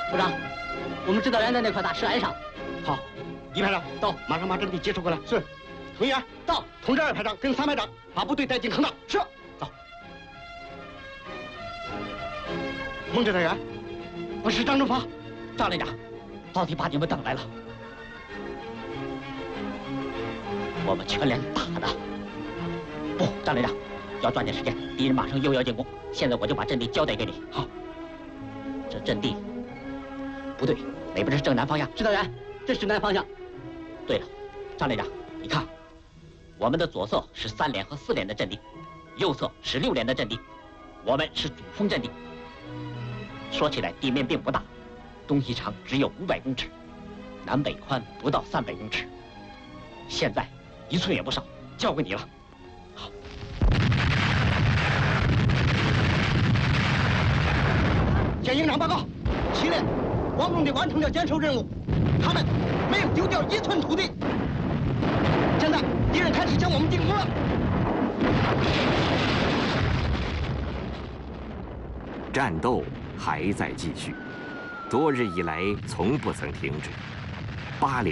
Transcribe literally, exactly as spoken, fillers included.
部长，我们指导员在那块大石崖上。 好，一排长到，马上把阵地接收过来。是，同员到，通知二排长跟三排长把部队带进坑道。是，走。孟指导员，我是张正发。 张连长，老弟把你们等来了。我们全连打的。不，张连长，要抓紧时间，敌人马上又要进攻。现在我就把阵地交代给你。好，这阵地不对，那边是正南方向。指导员，这是南方向。对了，张连长，你看，我们的左侧是三连和四连的阵地，右侧是六连的阵地，我们是主锋阵地。说起来，地面并不大，东西长只有五百公尺，南北宽不到三百公尺。现在一寸也不少，交给你了。好。 向营长报告，七连光荣地完成了坚守任务，他们没有丢掉一寸土地。现在敌人开始向我们进攻了。 战斗还在继续，多日以来从不曾停止。八连。